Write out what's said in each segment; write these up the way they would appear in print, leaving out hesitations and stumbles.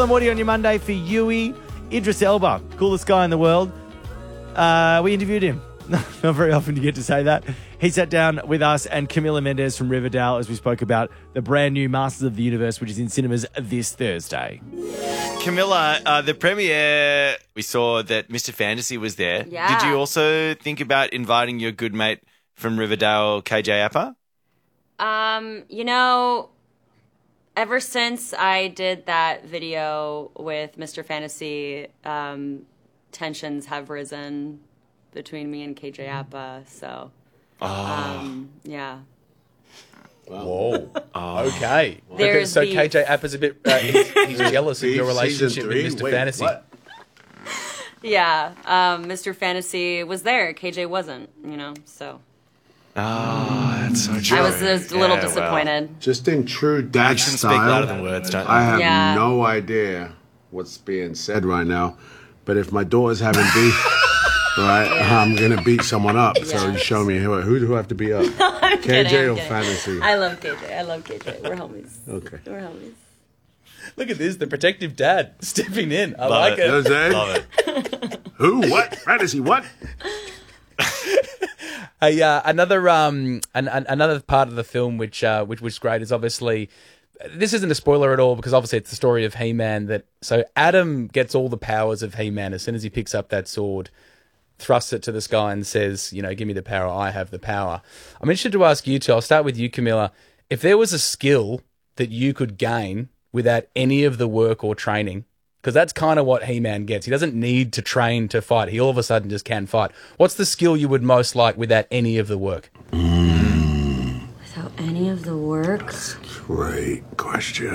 and Woody on your Monday for Yui. Idris Elba, coolest guy in the world. We interviewed him. Not very often you get to say that. He sat down with us and Camila Mendes from Riverdale as we spoke about the brand new Masters of the Universe, which is in cinemas this Thursday. Camilla, the premiere, we saw that Mr. Fantasy was there. Yeah. Did you also think about inviting your good mate from Riverdale, KJ Apa? Ever since I did that video with Mr. Fantasy, tensions have risen between me and KJ Apa, so, yeah. Whoa. Okay. There's so beef. KJ Appa's a bit, he's jealous of your relationship with Mr. Fantasy. What? Yeah, Mr. Fantasy was there, KJ wasn't, so. Oh, that's so true. I was just a little disappointed. Just in true dad Actions style. speak louder than words, don't they? I have Yeah. no idea what's being said right now, but if my daughter's having beef, right, I'm gonna beat someone up. So you show me who do I have to beat up? I'm KJ kidding, or I'm kidding. Fantasy? I love KJ. We're homies. Okay. We're homies. Look at this, the protective dad stepping in. I Love like it. it. Jose? Love it. Who? What? Fantasy? What? Hey, another part of the film which was great is obviously, this isn't a spoiler at all because obviously it's the story of He-Man. So Adam gets all the powers of He-Man as soon as he picks up that sword, thrusts it to the sky and says, give me the power, I have the power. I'm interested to ask you two, I'll start with you, Camilla, if there was a skill that you could gain without any of the work or training, because that's kind of what He-Man gets. He doesn't need to train to fight. He all of a sudden just can fight. What's the skill you would most like without any of the work? Without any of the work? Great question.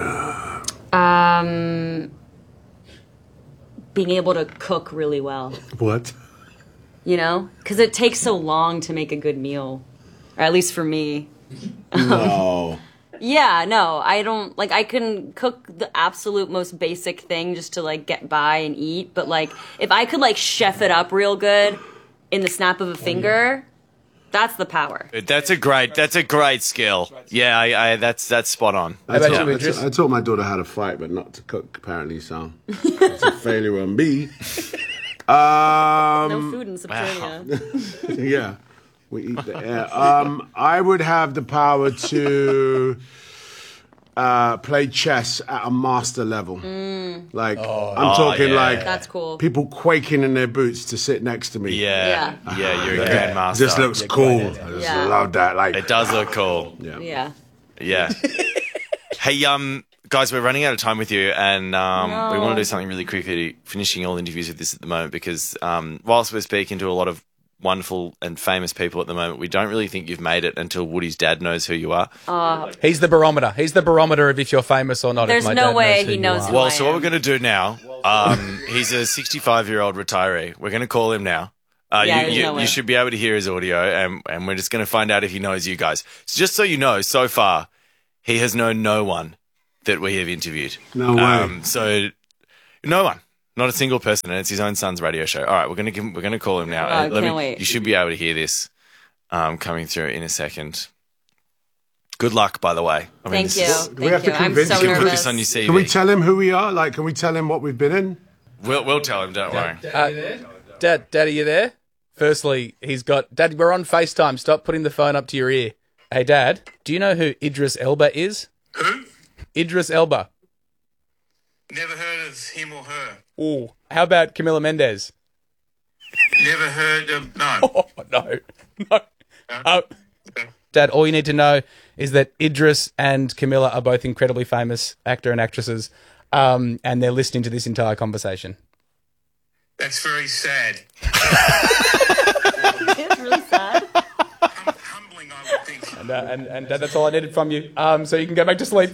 Being able to cook really well. What? Because it takes so long to make a good meal. Or at least for me. No. Yeah, no, I don't, I can cook the absolute most basic thing just to, get by and eat. But, if I could, chef it up real good in the snap of a finger, that's the power. That's a great skill. Yeah, that's spot on. I about taught, you, Idris? I taught my daughter how to fight, but not to cook, apparently, so it's a failure on me. No food in Saturnia. Yeah, we eat the air. I would have the power to play chess at a master level. I'm talking That's cool. people quaking in their boots to sit next to me. Yeah, you're a grandmaster. Just looks cool. I just Yeah. love that. It does look cool. Yeah. Yeah. Hey, guys, we're running out of time with you, and we want to do something really quickly, finishing all interviews with this at the moment, because whilst we're speaking to a lot of wonderful and famous people at the moment, we don't really think you've made it until Woody's dad knows who you are. He's the barometer. He's the barometer of if you're famous or not. There's if my no dad way who he you knows are. who Well, I so what am. we're going to do now, he's a 65-year-old retiree. We're going to call him now. There's no way. You should be able to hear his audio, and we're just going to find out if he knows you guys. So just so you know, so far, he has known no one that we have interviewed. No way. So no one. Not a single person, and it's his own son's radio show. All right, we're gonna call him now. Can't wait. You should be able to hear this coming through in a second. Good luck, by the way. Thank you. we have to I'm convince so him? Put nervous. this on your CV. Can we tell him who we are? Can we tell him what we've been in? We'll tell him. Don't worry. Dad, are you there? Firstly, Dad, we're on FaceTime. Stop putting the phone up to your ear. Hey, Dad, do you know who Idris Elba is? Who? Idris Elba. Never heard of him or her. Ooh. How about Camila Mendes? Never heard of, no. Oh, no. Dad, all you need to know is that Idris and Camilla are both incredibly famous actor and actresses, and they're listening to this entire conversation. That's very sad. It's really sad. Humbling, I would think. And Dad, that's all I needed from you. So you can go back to sleep.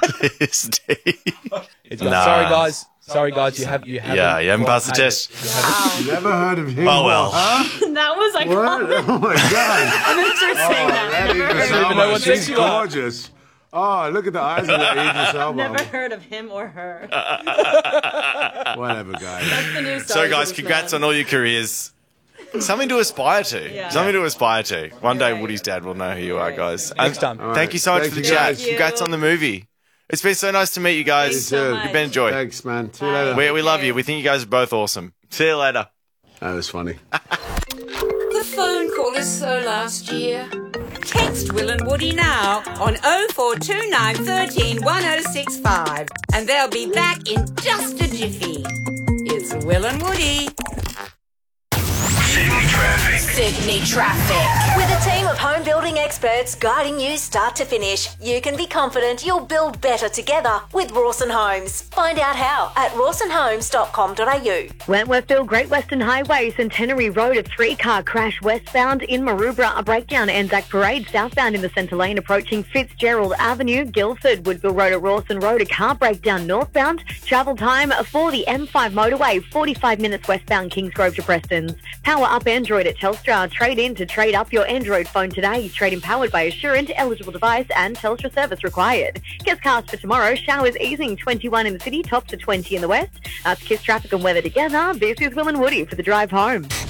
Sorry, guys. You haven't. You haven't passed the test. Never heard of him. Oh, well. That was What? iconic. Oh my God. I'm going to start saying that. That Idris don't even know Elba, what sex she's you are. gorgeous. Oh, look at the eyes of that Idris Elba. Never heard of him or her. Whatever, guys. That's the new So, guys, congrats on all your careers. Something to aspire to. Yeah. Something to aspire to. One day, Woody's dad will know who you are, guys. Next time. Thank you so much Thank for the you, chat. guys. Congrats on the movie. It's been so nice to meet you guys. Thanks so much. You've been a joy. Thanks, man. See you later. We love you. We think you guys are both awesome. See you later. That was funny. The phone call is so last year. Text Will and Woody now on 0429 13 1065 and they'll be back in just a jiffy. It's Will and Woody. Sydney Traffic. With a team of home building experts guiding you start to finish, you can be confident you'll build better together with Rawson Homes. Find out how at rawsonhomes.com.au. Wentworthville Great Western Highway, Centenary Road, a 3-car crash westbound in Maroubra, a breakdown Anzac Parade southbound in the centre lane approaching Fitzgerald Avenue, Guildford, Woodville Road at Rawson Road, a car breakdown northbound. Travel time for the M5 motorway, 45 minutes westbound Kingsgrove to Prestons. Power up Android at Telstra. Trade in to trade up your Android phone today. Trade-in powered by Assurant, eligible device and Telstra service required. Kiss cast for tomorrow. Showers easing, 21 in the city, top to 20 in the west. That's Kiss traffic and weather together. This is Will and Woody for the drive home.